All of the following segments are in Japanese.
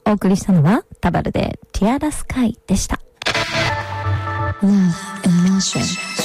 お送りしたのはタバルでティアラスカイでした。 Love Emotion。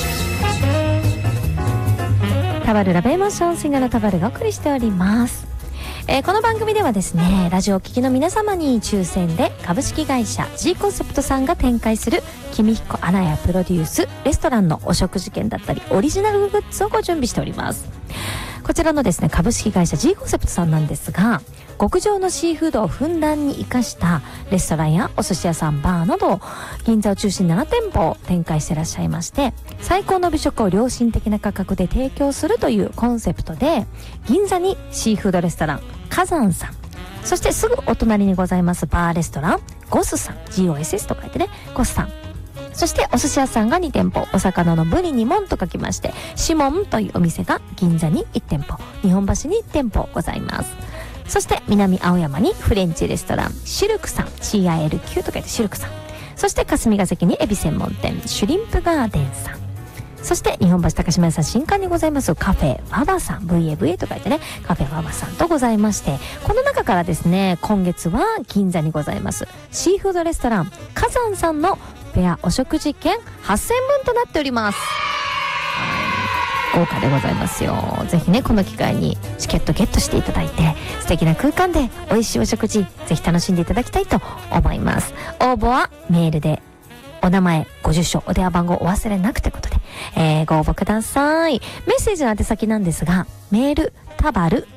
タバルラブエモーション、シンガーのタバルがお送りしております。この番組ではですね、ラジオを聴きの皆様に抽選で株式会社 G コンセプトさんが展開する君彦アナヤプロデュースレストランのお食事券だったりオリジナルグッズをご準備しております。こちらのですね、株式会社 G コンセプトさんなんですが、極上のシーフードをふんだんに生かしたレストランやお寿司屋さん、バーなど銀座を中心に7店舗を展開していらっしゃいまして、最高の美食を良心的な価格で提供するというコンセプトで、銀座にシーフードレストラン火山さん、そしてすぐお隣にございますバーレストランゴスさん、 GOSS と書いてね、ゴスさん、そしてお寿司屋さんが2店舗、お魚のブリにもんと書きましてシモンというお店が銀座に1店舗、日本橋に1店舗ございます。そして南青山にフレンチレストランシルクさん、 CILQ と書いてシルクさん、そして霞ヶ関にエビ専門店シュリンプガーデンさん、そして日本橋高島屋さん新館にございますカフェワバさん、 VAVA と書いてね、カフェワバさんとございまして、この中からですね、今月は銀座にございますシーフードレストラン火山さんのペアお食事券8000分となっております。豪華でございますよ。ぜひね、この機会にチケットゲットしていただいて、素敵な空間で美味しいお食事ぜひ楽しんでいただきたいと思います。応募はメールでお名前、ご住所、お電話番号お忘れなくということで、ご応募ください。メッセージの宛先なんですが、メールタバル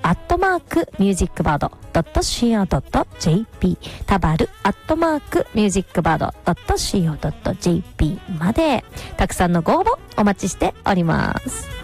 @musicbird.co.jp タバル@musicbird.co.jp までたくさんのご応募お待ちしております。